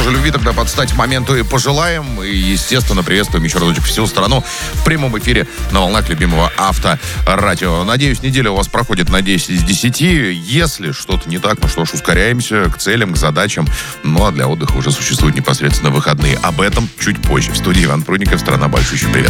что же, любви тогда подстать моменту и пожелаем. И, естественно, приветствуем еще разочек всю страну в прямом эфире на волнах любимого Авторадио. Надеюсь, неделя у вас проходит на 10 из 10. Если что-то не так, ну что ж, ускоряемся к целям, к задачам. Ну, а для отдыха уже существуют непосредственно выходные. Об этом чуть позже. В студии Иван Прудников, страна большущих. Привет.